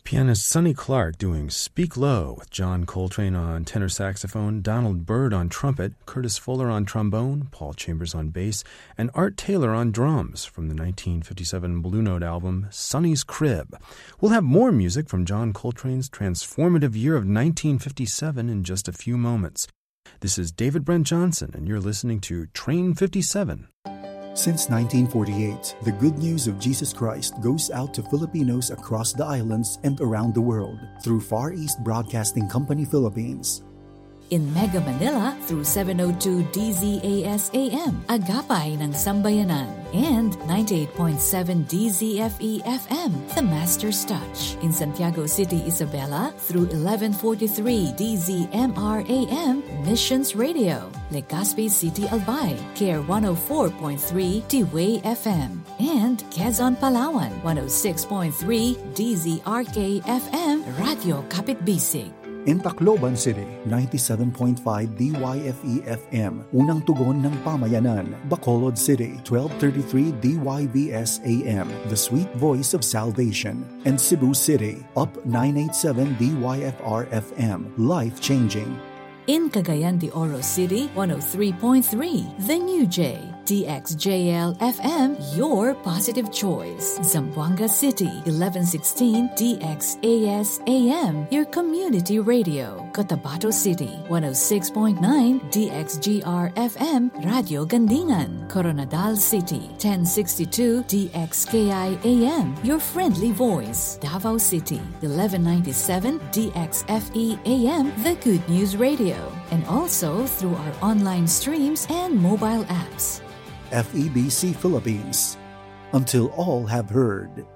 Pianist Sonny Clark doing Speak Low with John Coltrane on tenor saxophone, Donald Byrd on trumpet, Curtis Fuller on trombone, Paul Chambers on bass, and Art Taylor on drums from the 1957 Blue Note album Sonny's Crib. We'll have more music from John Coltrane's transformative year of 1957 in just a few moments. This is David Brent Johnson, and you're listening to Train 57. Since 1948, the good news of Jesus Christ goes out to Filipinos across the islands and around the world through Far East Broadcasting Company Philippines. In Mega Manila through 702 DZAS AM, Agapay ng Sambayanan, and 98.7 DZFE FM, The Master's Touch. In Santiago City, Isabela through 1143 DZMR AM, Missions Radio. Legazpi City, Albay, Care 104.3 T-Way FM. And Quezon, Palawan, 106.3 DZRK FM, Radio Kapit Bisig. In Tacloban City, 97.5 DYFE FM, Unang Tugon ng Pamayanan. Bacolod City, 1233 DYVS AM, The Sweet Voice of Salvation. And Cebu City, Up 987 DYFR FM, Life Changing. In Cagayan de Oro City, 103.3 The New J, DXJL FM, your positive choice. Zamboanga City, 1116 DXAS AM, your community radio. Cotabato City, 106.9 DXGR FM, Radio Gandingan. Coronadal City, 1062 DXKI AM, your friendly voice. Davao City, 1197 DXFE AM, the Good News Radio. And also through our online streams and mobile apps. FEBC Philippines. Until all have heard.